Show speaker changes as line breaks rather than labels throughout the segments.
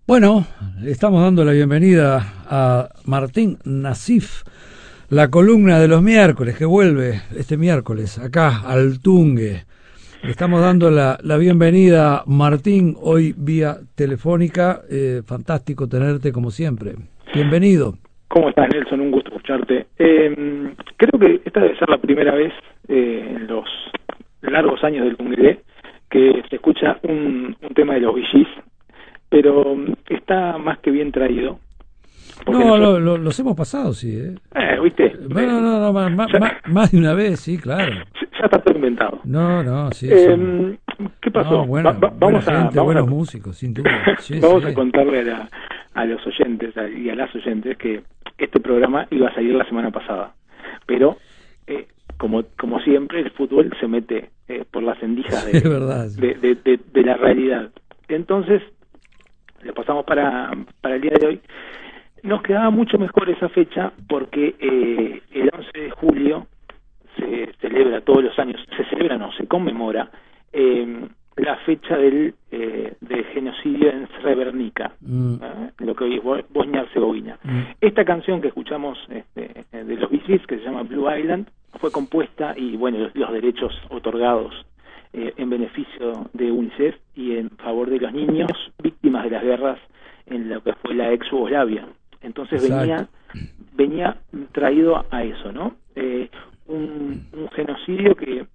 Bueno, le estamos dando la bienvenida a Martín Nasif, la columna de los miércoles, que vuelve este miércoles acá al Tungue. Le estamos dando la bienvenida, Martín, hoy vía telefónica. Fantástico tenerte como siempre. Bienvenido.
¿Cómo estás, Nelson? Un gusto escucharte. Creo que esta debe ser la primera vez en los largos años del Tungue que se escucha un tema de los Bee Gees, pero está más que bien traído.
No, los hemos pasado, sí.
¿Viste?
No, más de una vez, sí, claro.
Ya está todo inventado.
No, sí.
¿Qué pasó?
No, buenos músicos, sin duda. Sí,
vamos a contarle a los oyentes y a las oyentes que este programa iba a salir la semana pasada, pero como siempre el fútbol se mete por las endijas de la realidad. Entonces lo pasamos para el día de hoy. Nos quedaba mucho mejor esa fecha porque el 11 de julio se celebra todos los años, se conmemora la fecha del genocidio en Srebrenica, lo que hoy es Bosnia-Herzegovina. Esta canción que escuchamos de los Bee Gees, que se llama Blue Island, fue compuesta y bueno, los derechos otorgados en beneficio de UNICEF y en favor de los niños víctimas de las guerras en lo que fue la ex Yugoslavia. Entonces venía traído a eso, ¿no? Un genocidio que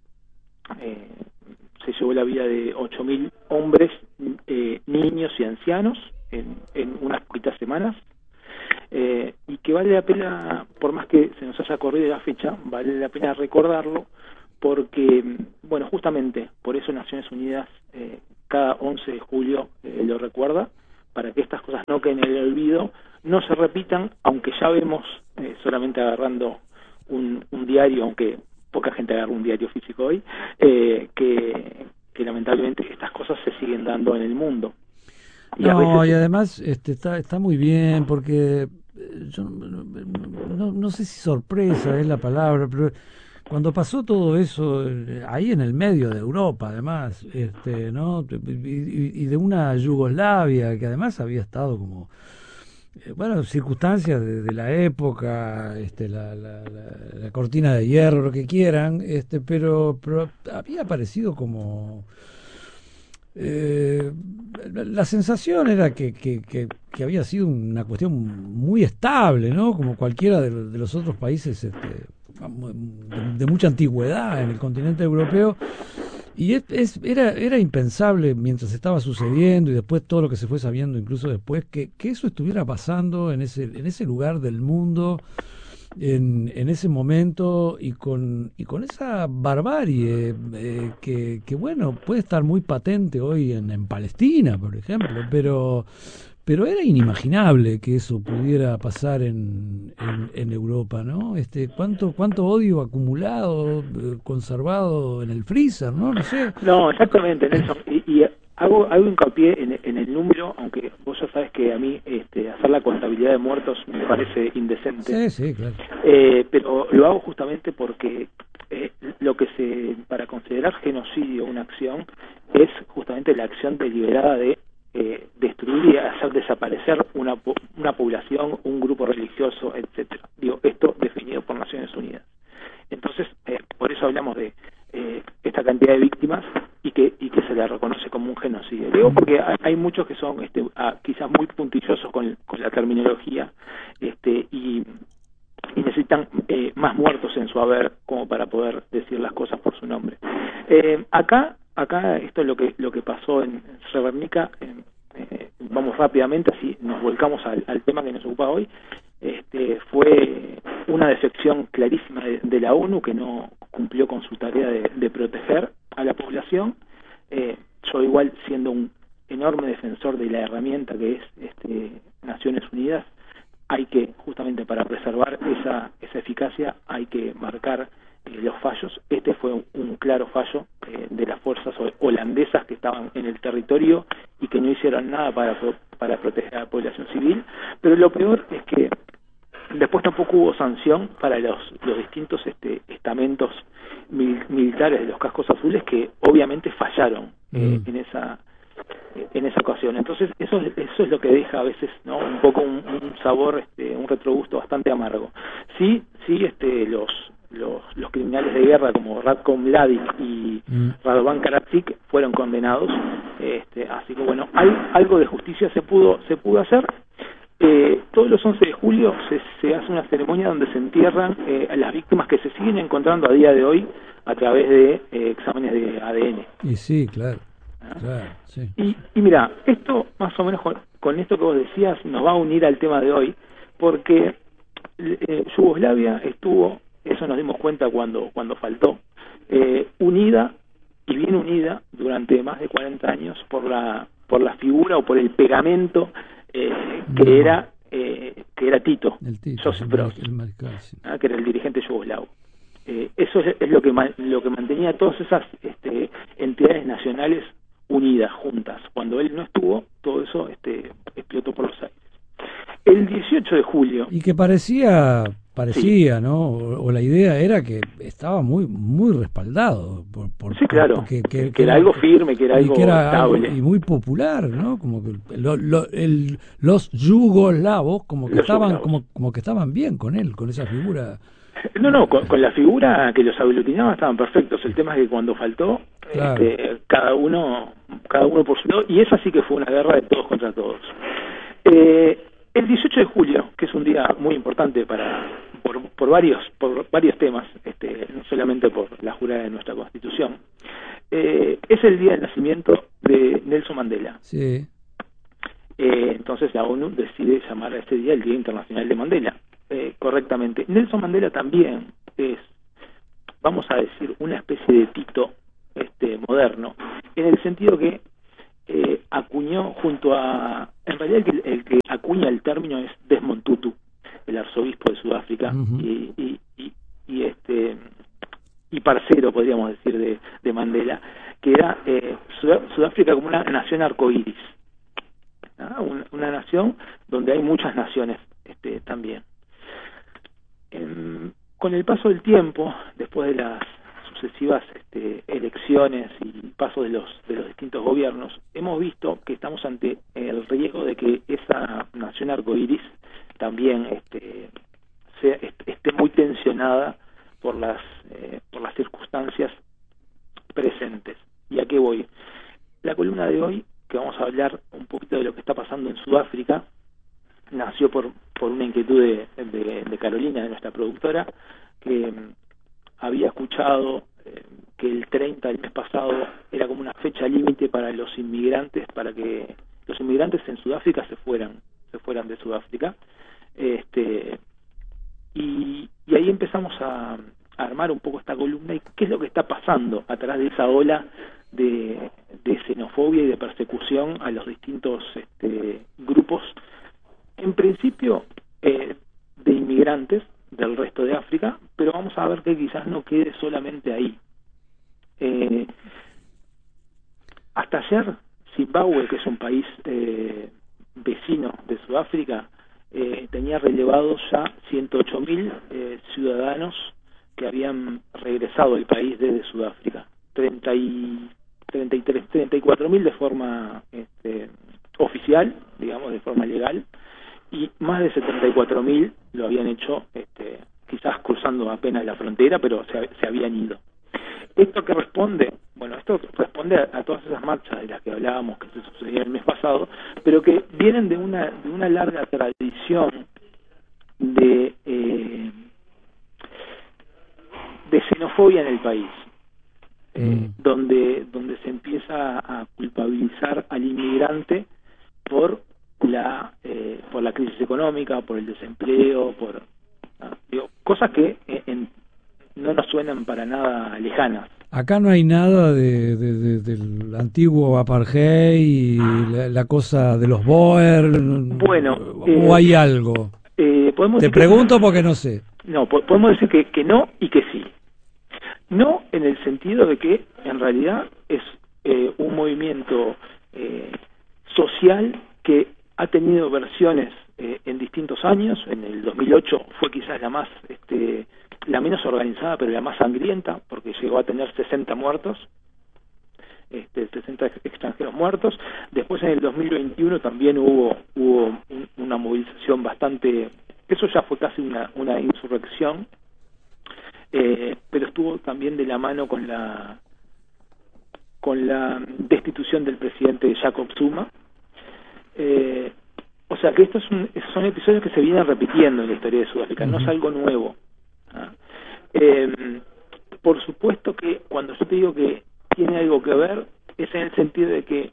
se llevó la vida de 8.000 hombres, niños y ancianos en unas poquitas semanas, y que vale la pena, por más que se nos haya corrido la fecha, vale la pena recordarlo, porque, bueno, justamente por eso Naciones Unidas cada 11 de julio lo recuerda, para que estas cosas no queden en el olvido, no se repitan, aunque ya vemos, solamente agarrando un diario, aunque poca gente agarra un diario físico hoy, que lamentablemente estas cosas se siguen dando en el mundo.
Y además está muy bien, porque yo no sé si sorpresa es la palabra, pero cuando pasó todo eso, ahí en el medio de Europa, además, ¿no? Y de una Yugoslavia que además había estado como, circunstancias de la época, la cortina de hierro, lo que quieran, pero había parecido como... la sensación era que había sido una cuestión muy estable, ¿no? Como cualquiera de los otros países de mucha antigüedad en el continente europeo, y era impensable mientras estaba sucediendo y después todo lo que se fue sabiendo incluso después que eso estuviera pasando en ese lugar del mundo en ese momento y con esa barbarie que bueno, puede estar muy patente hoy en Palestina, por ejemplo, pero era inimaginable que eso pudiera pasar en Europa, ¿no? Cuánto odio acumulado, conservado en el freezer, ¿no? No sé.
No, exactamente, Nelson. Y hago hincapié en el número, aunque vos ya sabes que a mí hacer la contabilidad de muertos me parece indecente.
Sí, claro.
Pero lo hago justamente porque para considerar genocidio una acción es justamente la acción deliberada de destruir y hacer desaparecer una población, un grupo religioso, etcétera. Esto definido por Naciones Unidas. Entonces, por eso hablamos de esta cantidad de víctimas y que se la reconoce como un genocidio. Digo porque hay muchos que son quizás muy puntillosos con la terminología y necesitan más muertos en su haber como para poder decir las cosas por su nombre. Acá esto es lo que pasó en Srebrenica. Vamos rápidamente, así nos volcamos al tema que nos ocupa hoy. Fue una defección clarísima de la ONU, que no cumplió con su tarea de proteger a la población. Yo igual, siendo un enorme defensor de la herramienta que es Naciones Unidas, hay que, justamente para preservar esa eficacia, hay que marcar los fallos. Este fue un claro fallo de las fuerzas holandesas que estaban en el territorio y que no hicieron nada para proteger a la población civil. Pero lo peor es que después tampoco hubo sanción para los distintos estamentos militares de los cascos azules, que obviamente fallaron en en esa ocasión. Entonces eso es lo que deja a veces, ¿no?, un poco un sabor, un retrogusto bastante amargo. Sí, los criminales de guerra como Ratko Mladic y Radovan Karadzic fueron condenados, así que bueno, algo de justicia se pudo hacer. Todos los 11 de julio se hace una ceremonia donde se entierran a las víctimas que se siguen encontrando a día de hoy a través de exámenes de ADN.
Y sí, claro. Claro, sí.
Y mira, esto más o menos con esto que vos decías nos va a unir al tema de hoy, porque Yugoslavia estuvo, eso nos dimos cuenta cuando faltó, unida y bien unida durante más de 40 años por la figura o por el pegamento que era Tito, Josip Broz, que era el dirigente yugoslavo. Eso es lo que mantenía todas esas entidades nacionales unidas, juntas. Cuando él no estuvo, todo eso explotó por los aires. El 18 de julio...
Y que parecía, sí, ¿no? O la idea era que estaba muy respaldado.
Sí, claro. Que era algo firme, que era algo estable.
Y muy popular, ¿no? Como que los yugoslavos como que estaban bien con él, con esa figura.
No, con la figura que los aglutinaba estaban perfectos. El tema es que cuando faltó, claro, cada uno por su lado, y esa sí que fue una guerra de todos contra todos. El 18 de julio, que es un día muy importante por varios temas, no solamente por la jurada de nuestra Constitución, es el día del nacimiento de Nelson Mandela.
Sí.
Entonces la ONU decide llamar a este día el Día Internacional de Mandela. Correctamente. Nelson Mandela también es, vamos a decir, una especie de Tito moderno, en el sentido que acuñó junto a... En realidad el que acuña el término es Desmond Tutu, el arzobispo de Sudáfrica, y parcero, podríamos decir, de Mandela, que era Sudáfrica como una nación arcoíris, ¿no? Una nación donde hay muchas naciones también. Con el paso del tiempo, después de las sucesivas elecciones y paso de los distintos gobiernos, hemos visto que estamos ante el riesgo de que esa nación arcoíris también esté muy tensionada por las circunstancias presentes. ¿Y a qué voy? La columna de hoy, que vamos a hablar un poquito de lo que está pasando en Sudáfrica, nació por una inquietud de Carolina, de nuestra productora, que había escuchado que el 30 del mes pasado era como una fecha límite para los inmigrantes, para que los inmigrantes en Sudáfrica se fueran de Sudáfrica, y ahí empezamos a armar un poco esta columna y qué es lo que está pasando atrás de esa ola de xenofobia y de persecución a los distintos grupos, en principio de inmigrantes del resto de África, pero vamos a ver que quizás no quede solamente ahí. Hasta ayer, Zimbabue, que es un país vecino de Sudáfrica, tenía relevados ya 108.000 ciudadanos que habían regresado al país desde Sudáfrica, 34.000 de forma oficial, digamos, de forma legal, y más de 74.000 lo habían hecho quizás cruzando apenas la frontera, pero se habían ido. ¿Esto qué responde? Bueno, esto responde a todas esas marchas de las que hablábamos que se sucedían el mes pasado, pero que vienen de una larga tradición de xenofobia en el país, donde se empieza a culpabilizar al inmigrante por la crisis económica, por el desempleo, cosas que no nos suenan para nada lejanas.
Acá no hay nada del antiguo apartheid y la cosa de los Boer.
Bueno,
¿o hay algo? Te pregunto porque no sé.
No, podemos decir que no y que sí. No en el sentido de que en realidad es un movimiento social que ha tenido versiones en distintos años. En el 2008 fue quizás la menos organizada, pero la más sangrienta, porque llegó a tener 60 muertos. 60 extranjeros muertos. Después en el 2021 también hubo una movilización bastante, eso ya fue casi una insurrección, pero estuvo también de la mano con la destitución del presidente Jacob Zuma. O sea que estos son episodios que se vienen repitiendo en la historia de Sudáfrica, no es algo nuevo. Por supuesto que cuando yo te digo que tiene algo que ver, es en el sentido de que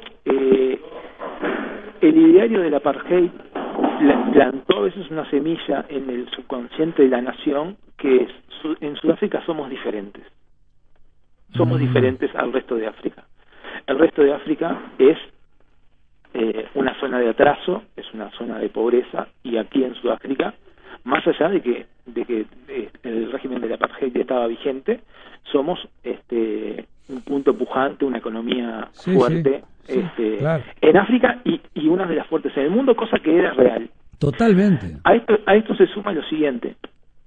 el ideario del apartheid plantó a veces una semilla en el subconsciente de la nación, que en Sudáfrica somos diferentes. Somos diferentes al resto de África. El resto de África es una zona de atraso, es una zona de pobreza, y aquí en Sudáfrica, más allá de que el régimen del apartheid estaba vigente, somos un punto pujante, una economía fuerte
claro,
en África y una de las fuertes en el mundo, cosa que era real.
Totalmente.
A esto se suma lo siguiente.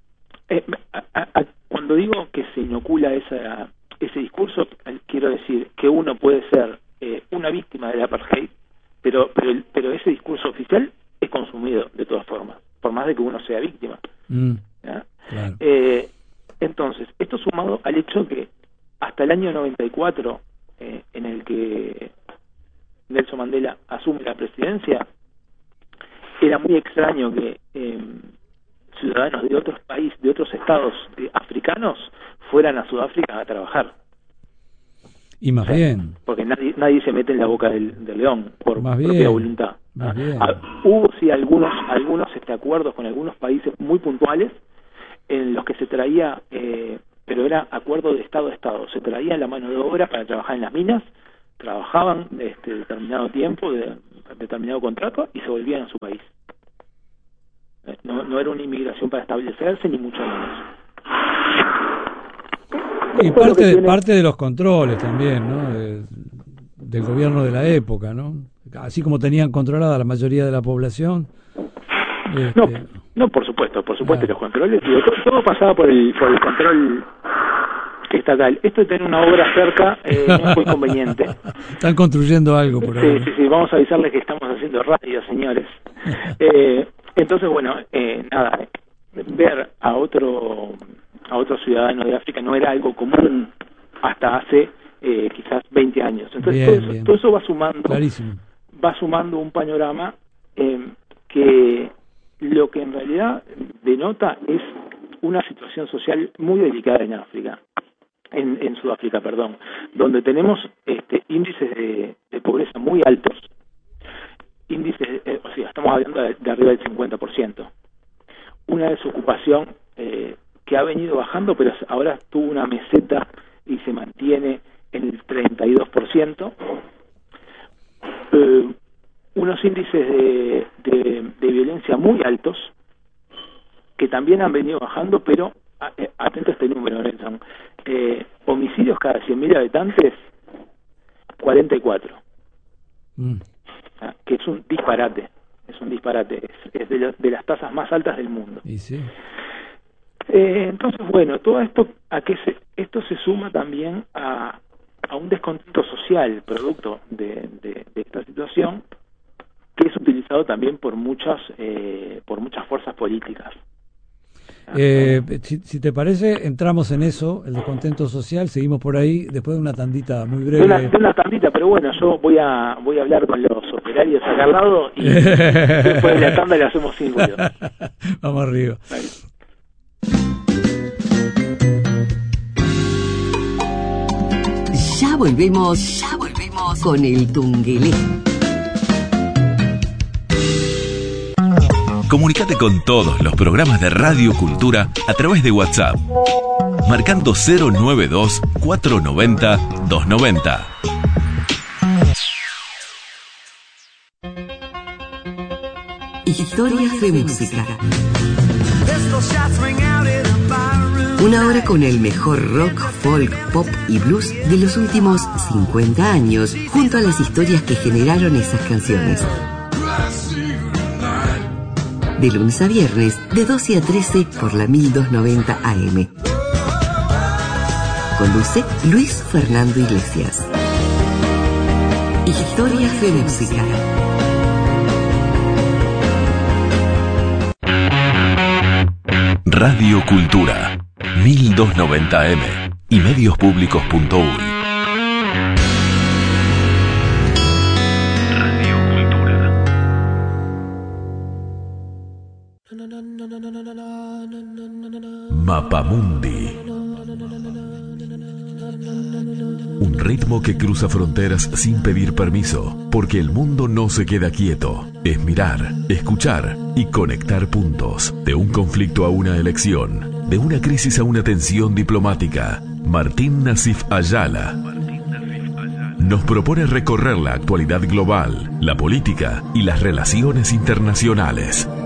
Cuando digo que se inocula ese discurso, quiero decir que uno puede ser una víctima del apartheid, pero ese discurso oficial es consumido de todas formas, por más de que uno sea víctima. Claro. Entonces, esto sumado al hecho que hasta el año 94, en el que Nelson Mandela asume la presidencia, era muy extraño que ciudadanos de otros países, de otros estados africanos, fueran a Sudáfrica a trabajar.
Y más bien,
porque nadie se mete en la boca del león por propia voluntad. Hubo sí algunos acuerdos con algunos países muy puntuales en los que se traía, pero era acuerdo de estado a estado, se traía la mano de obra para trabajar en las minas, trabajaban determinado tiempo, determinado contrato, y se volvían a su país. No era una inmigración para establecerse, ni mucho menos.
Y parte de los controles también, ¿no? Del gobierno de la época, ¿no? Así como tenían controlada la mayoría de la población.
No, por supuesto, los controles, todo pasaba por el control estatal. Esto de tener una obra cerca no fue conveniente.
Están construyendo algo por ahí.
Sí, vamos a avisarles que estamos haciendo radio, señores. Entonces, bueno, ver a otro ciudadano de África no era algo común hasta hace quizás 20 años. Entonces todo eso va sumando un panorama que lo que en realidad denota es una situación social muy delicada en África, en Sudáfrica, donde tenemos índices de pobreza muy altos, estamos hablando de arriba del 50%, una desocupación que ha venido bajando, pero ahora tuvo una meseta y se mantiene en el 32%, unos índices de violencia muy altos, que también han venido bajando, pero atento a este número, Nelson, homicidios cada 100.000 habitantes, 44, que es un disparate, es de las tasas más altas del mundo.
Y sí.
Entonces, bueno, todo esto esto se suma también a un descontento social producto de esta situación, que es utilizado también por muchas fuerzas políticas.
Si te parece, entramos en eso, el descontento social, seguimos por ahí después de una tandita muy breve.
De una tandita, pero bueno, yo voy a hablar con los operarios acá al lado y después de la tanda le hacemos sin ruido.
Vamos arriba.
Vale.
Ya volvemos con el Tungelé.
Comunicate con todos los programas de Radio Cultura a través de WhatsApp, marcando 092-490-290.
Historias de música. Una hora con el mejor rock, folk, pop y blues de los últimos 50 años, junto a las historias que generaron esas canciones. De lunes a viernes, de 12 a 13 por la 1290 AM. Conduce Luis Fernando Iglesias. Historias de música.
Radio Cultura 1290M y mediospublicos.uy. Radio Cultura. Mapamundi. Un ritmo que cruza fronteras sin pedir permiso, porque el mundo no se queda quieto. Es mirar, escuchar y conectar puntos. De un conflicto a una elección, de una crisis a una tensión diplomática. Martín Nasif Ayala nos propone recorrer la actualidad global, la política y las relaciones internacionales.